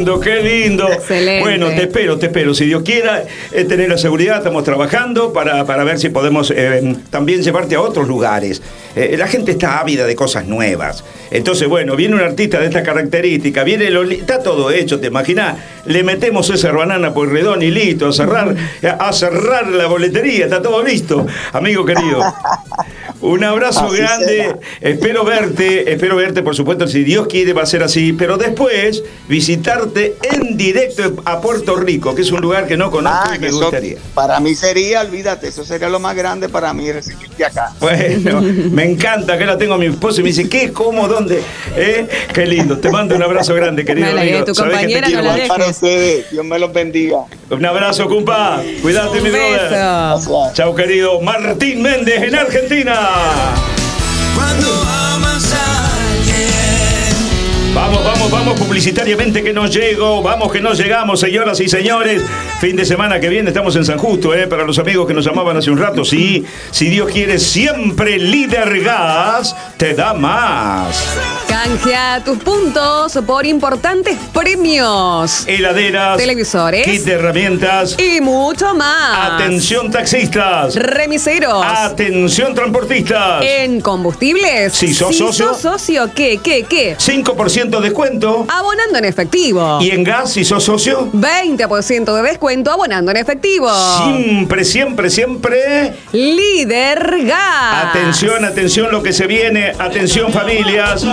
lindo, qué lindo. Excelente. Bueno, te espero. Si Dios quiera, tener la seguridad, estamos trabajando para ver si podemos también llevarte a otros lugares. La gente está ávida de cosas nuevas. Entonces, bueno, viene un artista de esta característica, está todo hecho, ¿te imaginas? Le metemos esa banana por redón y listo, a cerrar la boletería, está todo listo. Amigo querido, un abrazo Así grande. será. Espero verte, por supuesto, si Dios quiere va a ser así, pero después visitarte en directo a Puerto Rico, que es un lugar que no conozco y me gustaría. Para mí sería, olvídate, eso sería lo más grande para mí, recibirte acá. Bueno, me encanta, que la tengo a mi esposo y me dice, ¿qué? ¿Cómo? ¿Dónde? Qué lindo, te mando un abrazo grande, querido Mala, amigo. tu Sabés que te compañera quiero no la mucho. dejes. Para ustedes, Dios me los bendiga. Un abrazo, compa. Cuídate, mi Un brother. beso. Chau, querido. Martín Méndez en Argentina. Cuando amas a alguien. Vamos, publicitariamente que no llego, vamos que no llegamos, señoras y señores. Fin de semana que viene estamos en San Justo, para los amigos que nos llamaban hace un rato. Sí, si Dios quiere, siempre Líder Gas te da más. Canjea tus puntos por importantes premios. Heladeras, Televisores. kit de herramientas. Y mucho más. Atención taxistas. Remiseros. Atención transportistas. En combustibles. Si sos socio. sos socio, ¿qué? 5% descuento. Abonando en efectivo. Y en gas, si sos socio. 20% de descuento abonando en efectivo. Siempre. Líder Gas. Atención lo que se viene. Atención, familias.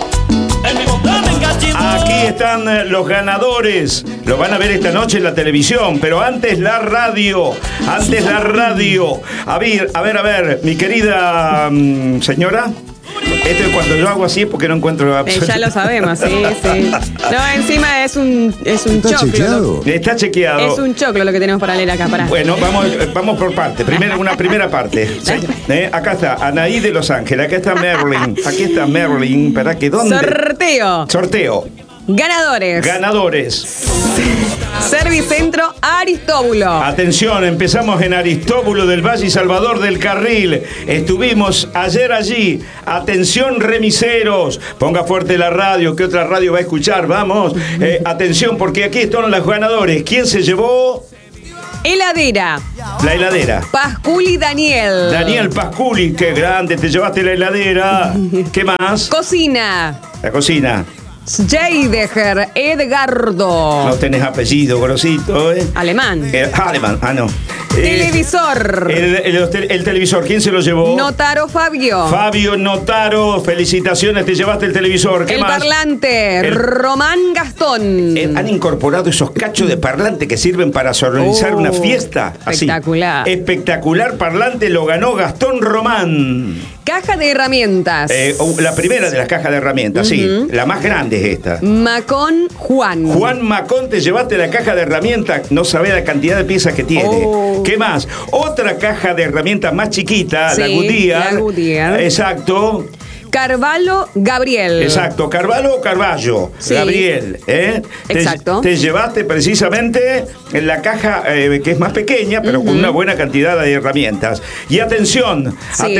Aquí están los ganadores. Lo van a ver esta noche en la televisión, pero antes la radio. A ver, mi querida señora. Esto es cuando yo hago así porque no encuentro Ya lo sabemos, sí. No, encima es un choclo. Está chequeado. Es un choclo lo que tenemos para leer acá. Pará. Bueno, vamos por parte. Una primera parte. Acá está Anaí de Los Ángeles. Acá está Merlin. ¿Para qué? ¿Dónde? Sorteo. Ganadores. Servicentro Aristóbulo. Atención, empezamos en Aristóbulo del Valle y Salvador del Carril. Estuvimos ayer allí. Atención, remiseros. Ponga fuerte la radio. ¿Qué otra radio va a escuchar? Vamos. Atención, porque aquí están los ganadores. ¿Quién se llevó? Heladera. La heladera. Pasculi Daniel. Daniel Pasculi, qué grande. Te llevaste la heladera. ¿Qué más? Cocina. La cocina. Jeideger Edgardo. No tenés apellido, grosito, Alemán. Alemán, no. Televisor. El televisor, ¿quién se lo llevó? Notaro Fabio. Fabio Notaro, felicitaciones, te llevaste el televisor. ¿Qué El más? parlante. Román Gastón. Han incorporado esos cachos de parlante que sirven para sonorizar una fiesta. Así. Espectacular. Espectacular parlante, lo ganó Gastón Román. Caja de herramientas. La primera de las cajas de herramientas, sí. La más grande es esta. Macón Juan. Juan Macón, te llevaste la caja de herramientas. No sabés la cantidad de piezas que tiene. ¿Qué más? Otra caja de herramientas más chiquita, Sí, la Goodyear. la Goodyear. Exacto. Carvalho Gabriel. Exacto, Carvalho o Carballo, Sí. Gabriel. Exacto. Te llevaste precisamente en la caja que es más pequeña, pero con una buena cantidad de herramientas. Y atención, Sí.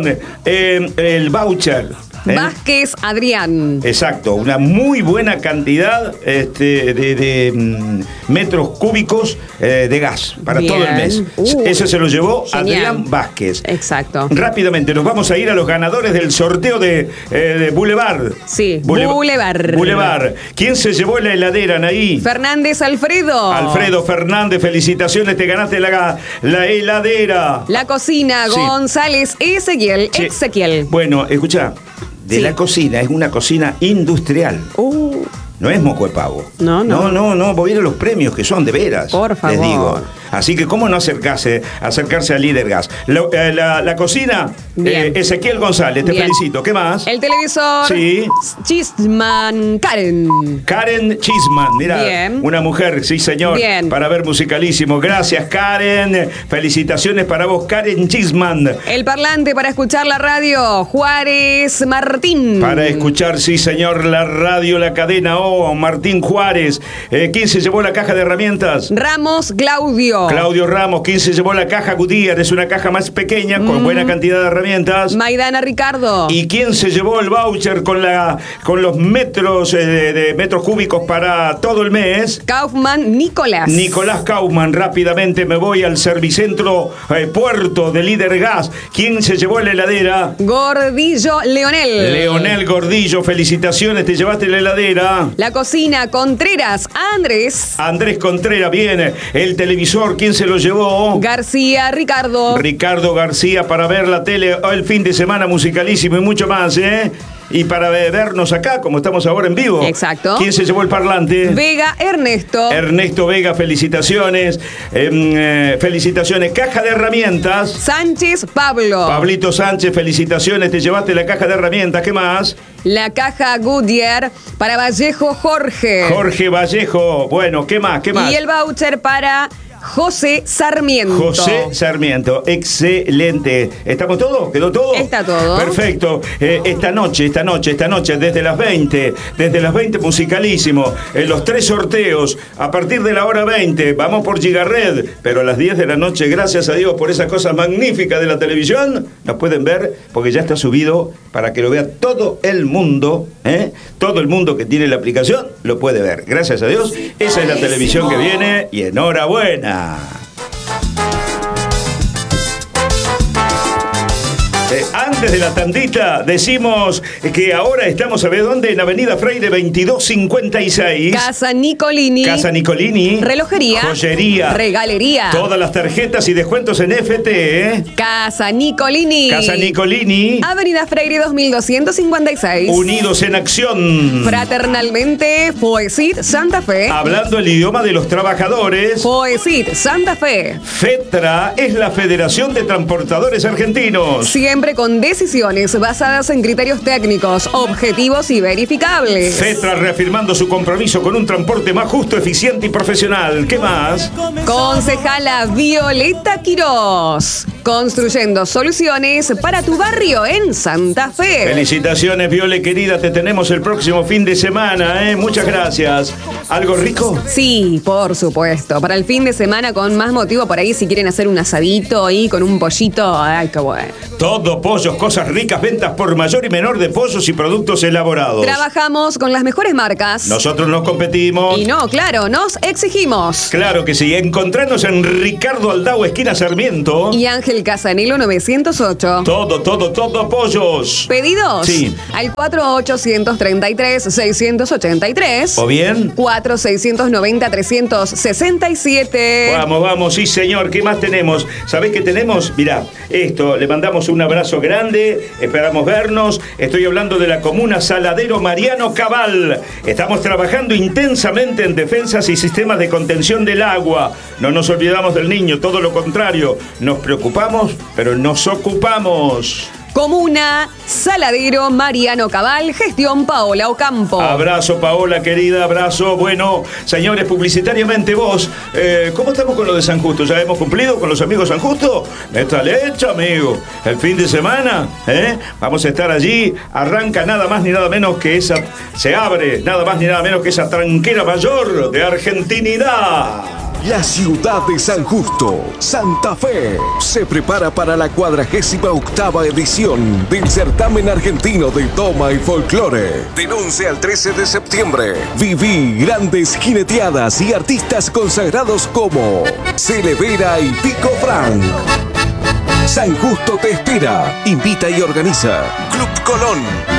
el voucher. Vázquez Adrián. Exacto, una muy buena cantidad de metros cúbicos de gas para Bien. todo el mes. Eso se lo llevó Genial. Adrián Vázquez. Exacto. Rápidamente, nos vamos a ir a los ganadores del sorteo de Boulevard. Sí, Boulevard. Boulevard. ¿Quién se llevó la heladera, Anaí? Fernández Alfredo. Alfredo Fernández, felicitaciones, te ganaste la heladera. La cocina, Sí. González Ezequiel. Che, Ezequiel. Bueno, escucha, de Sí. la cocina, es una cocina industrial. No es moco de pavo. No. Vos vieron los premios que son de veras. Por favor. Les digo. Así que, ¿cómo no acercarse a Líder Gas? La cocina, Bien. Ezequiel González, te Bien. felicito. ¿Qué más? El televisor. Sí. Chisman Karen. Karen Chisman, mira, Bien. una mujer, sí señor, Bien. para ver Musicalísimo. Gracias, Karen. Felicitaciones para vos, Karen Chisman. El parlante para escuchar la radio, Juárez Martín. Para escuchar, sí señor, la radio, la cadena O, Martín Juárez. ¿Quién se llevó la caja de herramientas? Ramos Claudio. Claudio Ramos, ¿quién se llevó la caja Goodyear? Es una caja más pequeña, con buena cantidad de herramientas. Maidana Ricardo. ¿Y quién se llevó el voucher con los metros de metros cúbicos para todo el mes? Kaufman Nicolás. Nicolás Kaufman. Rápidamente me voy al Servicentro Puerto de Líder Gas. ¿Quién se llevó la heladera? Gordillo Leonel. Leonel Gordillo, felicitaciones, te llevaste la heladera. La cocina Contreras Andrés. Andrés Contreras, viene. El televisor, ¿quién se lo llevó? García Ricardo. Ricardo García, para ver la tele el fin de semana, Musicalísimo y mucho más, ¿eh? Y para vernos acá, como estamos ahora en vivo. Exacto. ¿Quién se llevó el parlante? Vega Ernesto. Ernesto Vega, felicitaciones. Felicitaciones. Caja de herramientas. Sánchez Pablo. Pablito Sánchez, felicitaciones. Te llevaste la caja de herramientas. ¿Qué más? La caja Goodyear para Vallejo Jorge. Jorge Vallejo. Bueno, ¿qué más? ¿Qué más? Y el voucher para José Sarmiento. José Sarmiento, excelente. ¿Estamos todos? ¿Quedó todo? Está todo. Perfecto. Esta noche, desde las 20, Musicalísimo, en los 3 sorteos, a partir de la hora 20, vamos por Gigared, pero a las 10 de la noche, gracias a Dios por esa cosa magnífica de la televisión, nos pueden ver, porque ya está subido para que lo vea todo el mundo, ¿eh? Todo el mundo que tiene la aplicación lo puede ver. Gracias a Dios, esa es la televisión que viene, y enhorabuena. Antes de la tandita, decimos que ahora estamos, ¿sabés dónde? En Avenida Freire 2256. Casa Nicolini. Casa Nicolini. Relojería. Joyería. Regalería. Todas las tarjetas y descuentos en FT, ¿eh? Casa Nicolini. Casa Nicolini. Avenida Freire 2256. Unidos en acción. Fraternalmente, Foesit Santa Fe. Hablando el idioma de los trabajadores. Foesit Santa Fe. FETRA es la Federación de Transportadores Argentinos. Siempre con decisiones basadas en criterios técnicos, objetivos y verificables. FETRA reafirmando su compromiso con un transporte más justo, eficiente y profesional. ¿Qué más? Concejala Violeta Quirós. Construyendo soluciones para tu barrio en Santa Fe. Felicitaciones, Viole, querida. Te tenemos el próximo fin de semana, ¿eh? Muchas gracias. ¿Algo rico? Sí, por supuesto. Para el fin de semana, con más motivo por ahí, si quieren hacer un asadito ahí con un pollito. Ay, qué bueno. Todo pollos, cosas ricas, ventas por mayor y menor de pollos y productos elaborados. Trabajamos con las mejores marcas. Nosotros nos competimos. Y no, claro, nos exigimos. Claro que sí. Encontranos en Ricardo Aldao, esquina Sarmiento. Y Ángel Casanelo 908. Todo pollos. ¿Pedidos? Sí. Al 4833-683. ¿O bien? 4690-367. Vamos, sí señor. ¿Qué más tenemos? ¿Sabés qué tenemos? Mirá, esto, le mandamos un abrazo grande, esperamos vernos. Estoy hablando de la comuna Saladero Mariano Cabal. Estamos trabajando intensamente en defensas y sistemas de contención del agua. No nos olvidamos del niño, todo lo contrario. Nos preocupamos, pero nos ocupamos. Comuna Saladero Mariano Cabal, gestión Paola Ocampo. Abrazo, Paola, querida, abrazo. Bueno, señores, publicitariamente vos, ¿cómo estamos con lo de San Justo? ¿Ya hemos cumplido con los amigos San Justo? Esta leche, amigo. El fin de semana, vamos a estar allí. Arranca nada más ni nada menos que esa, se abre nada más ni nada menos que esa tranquera mayor de argentinidad. La ciudad de San Justo, Santa Fe, se prepara para la 48ª edición del Certamen Argentino de Toma y Folclore. Del 11 al 13 de septiembre, viví grandes jineteadas y artistas consagrados como Celevera y Pico Frank. San Justo te espera. Invita y organiza Club Colón.